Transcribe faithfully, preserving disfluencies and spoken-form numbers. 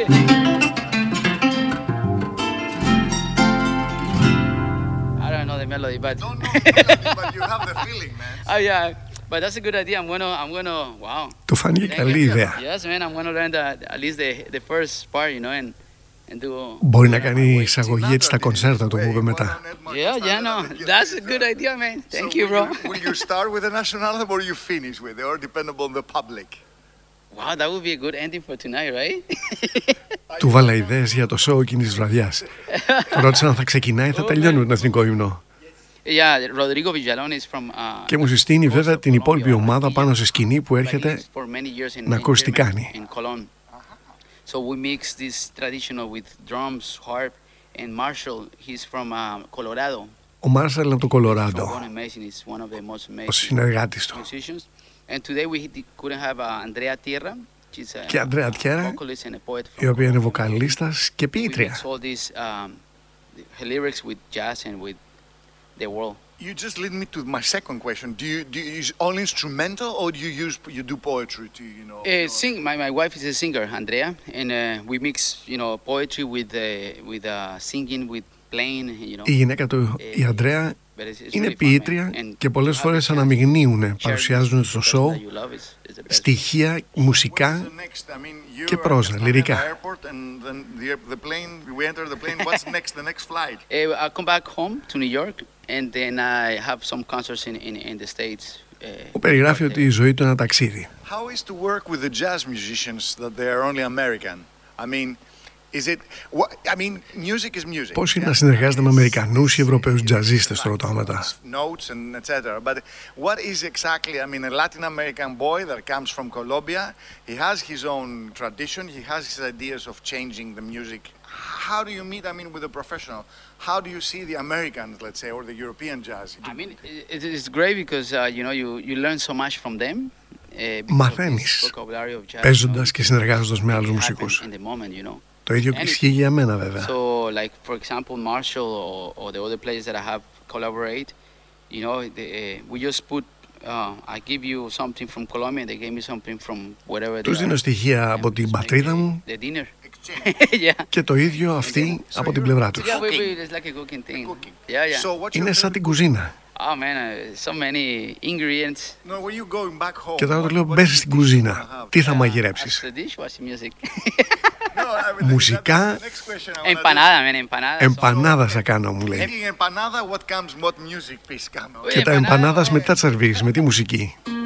I don't know the melody, but Don't know the melody, but you have the feeling, man. oh yeah, but that's a good idea. I'm gonna, I'm gonna, wow. Του φάνηκε καλή ιδέα. Yes, man, I'm gonna learn the, at least the, the first part, you know, and and do. Μπορεί να κάνει εισαγωγή έτσι στα κονσέρτα του, μου είπε μετά. Yeah, yeah, no, that's a good idea, man. Thank you, bro. Will you start with the national anthem or you finish with it, or depend upon the public? Wow, that would be a good ending for tonight, right? Του βάλα ιδέες για το show εκείνης της βραδιάς. Του ρώτησα αν θα ξεκινάει ή θα τελειώνει με τον εθνικό ύμνο. Yeah, Rodrigo Villalón is from, uh, Και μου συστήνει βέβαια την υπόλοιπη ομάδα πάνω σε σκηνή που έρχεται να ακούσει τι κάνει. So we mix this traditional with drums, harp, and Marshall, he's from uh, Colorado. Ο Μάρσαλ είναι από το Κολοράντο, He's one of the most amazing ο συνεργάτης του. musicians. And today we couldn't have uh, Andrea Tierra. She's a Και Αντρέα Τιέρα, vocalist and a poet from η οποία είναι Colombia. βοκαλίστας και We ποιήτρια. mix all these um, her lyrics with jazz and with the world. You just lead me to my second question. Do you do you use only instrumental, or do you use you do poetry to you know? Uh, sing. My, my wife is a singer, Andrea, and uh, we mix, you know, poetry with uh, with uh, singing, with playing, you know. Η γυναίκα του, η Αντρέα, But it's, it's είναι really fun, ποιήτρια man. And και πολλές to have φορές the chance to αναμειγνύουν, share παρουσιάζουν this στο stuff show that you love is- is the best. στοιχεία μουσικά και πρόζα, λυρικά. Uh, I come back home to New York, and then I have some concerts in in, in the States. Uh, Μου περιγράφει ότι η ζωή του είναι ένα ταξίδι. How is to work with the jazz musicians that they are only American? I mean, is it? What, I mean, music is music. Πώς είναι να συνεργάζεται με Αμερικανούς ή Ευρωπαίους τζαζίστες, το ρωτάω μετά. Notes and et cetera. But what is exactly? I mean, a Latin American boy that comes from Colombia, he has his own tradition. He has his ideas of changing the music. How do you meet? I mean, with a professional. How do you see the Americans, let's say, or the European jazz? I mean, it, it's great because uh, you know you you learn so much from them. Uh, Μαθαίνεις παίζοντας και συνεργάζοντας με άλλους μουσικούς. Το ίδιο ισχύει για μένα βέβαια. So, like for example, Marshall or, or the other players that I have collaborate, you know, they, uh, we just put. Uh, I give you something from Colombia, they gave me something from wherever. Τους δίνω στοιχεία από την πατρίδα μου The dinner. και το ίδιο αυτοί από την πλευρά τους. Yeah, wait, wait, it's like a cooking thing. Yeah, yeah. Είναι σαν την κουζίνα. Oh man, uh, so many ingredients. No, when you going back home. Και τώρα του λέω μπες στην κουζίνα. Τι θα μαγειρέψεις? The dishwashing music. Μουσικά. Empanada, man, empanada. Εμπανάδα θα κάνω, μου λέει. Empanada, what comes, what music piece come? Και τα εμπανάδας με τι θα τις σερβίρεις, με τι μουσική?